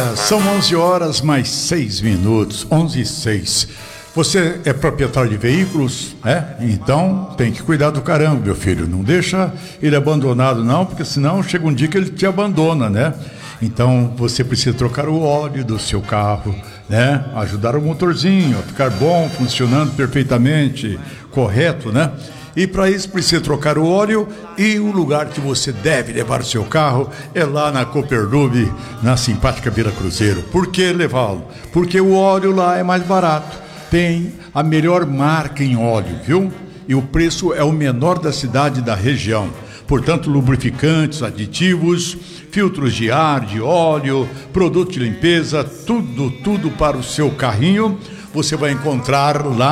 São 11 horas mais 6 minutos, 11:06. Você é proprietário de veículos, Então tem que cuidar do caramba, meu filho. Não deixa ele abandonado não, porque senão chega um dia que ele te abandona, né? Então você precisa trocar o óleo do seu carro, né? Ajudar o motorzinho a ficar bom, funcionando perfeitamente, correto, né? E para isso precisa trocar o óleo, e o lugar que você deve levar o seu carro é lá na Copperlube, na simpática Vila Cruzeiro. Por que levá-lo? Porque o óleo lá é mais barato. Tem a melhor marca em óleo, viu? E o preço é o menor da cidade e da região. Portanto, lubrificantes, aditivos, filtros de ar, de óleo, produto de limpeza, tudo para o seu carrinho, você vai encontrar lá